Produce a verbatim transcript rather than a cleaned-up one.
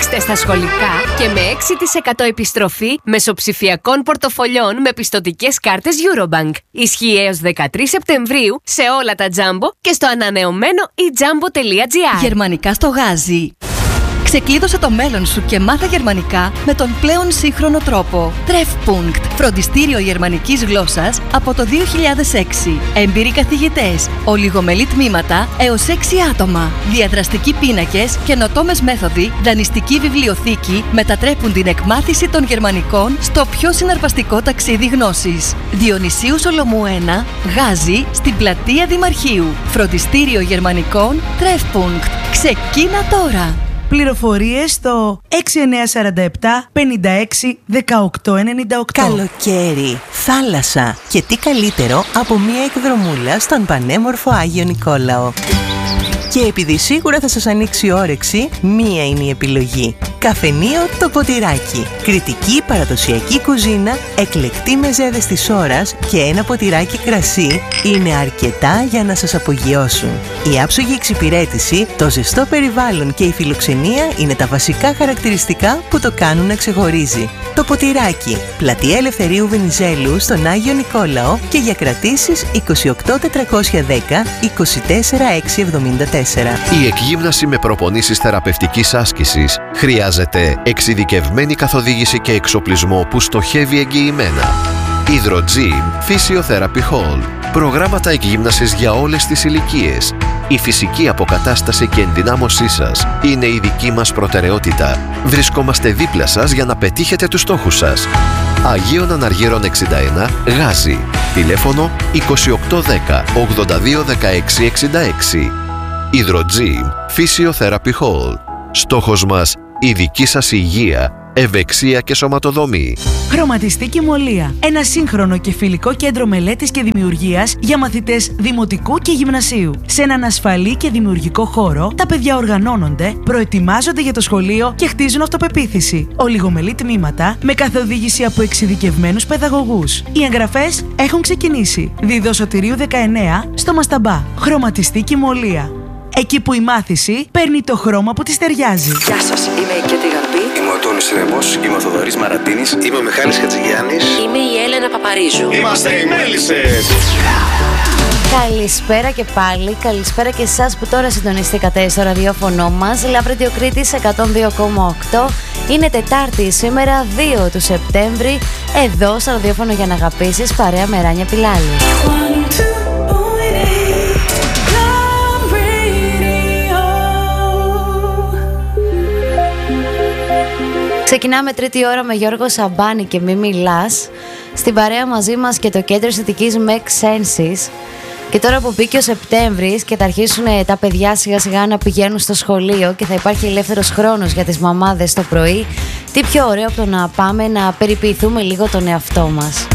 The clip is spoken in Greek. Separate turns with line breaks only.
Παίξτε στα σχολικά και με έξι τοις εκατό επιστροφή μεσοψηφιακών πορτοφολιών με πιστωτικές κάρτες Eurobank. Ισχύει έως δεκατρείς Σεπτεμβρίου σε όλα τα Jumbo και στο ανανεωμένο e jumbo τελεία gr.
Γερμανικά στο Γάζι. Ξεκλείδωσε το μέλλον σου και μάθε γερμανικά με τον πλέον σύγχρονο τρόπο. Treffpunkt, φροντιστήριο γερμανικής γλώσσας από το δύο χιλιάδες έξι. Έμπειροι καθηγητές, ολιγομελή τμήματα έως έξι άτομα. Διαδραστικοί πίνακες, καινοτόμες μέθοδοι, δανειστική βιβλιοθήκη μετατρέπουν την εκμάθηση των γερμανικών στο πιο συναρπαστικό ταξίδι γνώσης. Διονυσίου Σολομού ένα, Γάζι, στην πλατεία Δημαρχείου. Φροντιστήριο γερμανικών Treffpunkt. Ξεκίνα τώρα!
Πληροφορίες στο έξι εννιά τέσσερα επτά πενήντα έξι δεκαοκτώ ενενήντα οκτώ.
Καλοκαίρι, θάλασσα και τι καλύτερο από μια εκδρομούλα στον πανέμορφο Άγιο Νικόλαο. Και επειδή σίγουρα θα σας ανοίξει η όρεξη, μία είναι η επιλογή. Καφενείο Το Ποτηράκι. Κρητική παραδοσιακή κουζίνα, εκλεκτή μεζέδες της ώρας και ένα ποτηράκι κρασί είναι αρκετά για να σας απογειώσουν. Η άψογη εξυπηρέτηση, το ζεστό περιβάλλον και η φιλοξενία είναι τα βασικά χαρακτηριστικά που το κάνουν να ξεχωρίζει. Το Ποτηράκι. Πλατεία Ελευθερίου Βενιζέλου στον Άγιο Νικόλαο και για κρατήσεις είκοσι οκτώ τετρακόσια δέκα είκοσι τέσσερα εξακόσια εβδομήντα τέσσερα.
Η εκγύμναση με προπονήσεις θεραπευτικής άσκησης χρειάζεται εξειδικευμένη καθοδήγηση και εξοπλισμό που στοχεύει εγγυημένα. Hydrogym Physiotherapy Hall. Προγράμματα εκγύμνασης για όλες τις ηλικίες. Η φυσική αποκατάσταση και ενδυνάμωσή σας είναι η δική μας προτεραιότητα. Βρισκόμαστε δίπλα σας για να πετύχετε τους στόχους σας. Αγίων Αναργύρων εξήντα ένα, Γάζι. Τηλέφωνο είκοσι οκτώ δέκα ογδόντα δύο δεκαέξι εξήντα έξι. Hydrogym Physiotherapy Hall. Στόχος μας, η δική σας υγεία, ευεξία και σωματοδομή.
Χρωματιστική Μολία. Ένα σύγχρονο και φιλικό κέντρο μελέτης και δημιουργίας για μαθητές δημοτικού και γυμνασίου. Σε έναν ασφαλή και δημιουργικό χώρο, τα παιδιά οργανώνονται, προετοιμάζονται για το σχολείο και χτίζουν αυτοπεποίθηση. Ολιγομελή τμήματα με καθοδήγηση από εξειδικευμένους παιδαγωγούς. Οι εγγραφές έχουν ξεκινήσει. Δίδο Σωτηρίου δεκαεννέα στο Μασταμπά. Χρωματιστική Μολία. Εκεί που η μάθηση παίρνει το χρώμα που της ταιριάζει.
Γεια σας, είμαι η Κέτη Γαρπή.
Είμαι ο Τόνης Ρεμός, είμαι ο Θοδωρής Μαραντίνης.
Είμαι ο Μιχάλης Χατζηγιάννης.
Είμαι η Έλενα Παπαρίζου.
Είμαστε οι Μέλισσες.
Καλησπέρα και πάλι. Καλησπέρα και εσάς που τώρα συντονιστήκατε στο ραδιόφωνο μας. Love Radio Κρήτης εκατόν δύο κόμμα οκτώ. Είναι Τετάρτη σήμερα, δύο του Σεπτέμβρη. Εδώ στο ραδιόφωνο για να αγαπήσεις, παρέα με Ράνια Πιλάλη. Ξεκινάμε τρίτη ώρα με Γιώργο Σαμπάνη και Μη Μιλάς. Στην παρέα μαζί μας και το κέντρο αισθητικής Make Senses. Και τώρα που μπήκε ο Σεπτέμβρης και θα αρχίσουν τα παιδιά σιγά σιγά να πηγαίνουν στο σχολείο και θα υπάρχει ελεύθερος χρόνος για τις μαμάδες το πρωί, τι πιο ωραίο από το να πάμε να περιποιηθούμε λίγο τον εαυτό μας.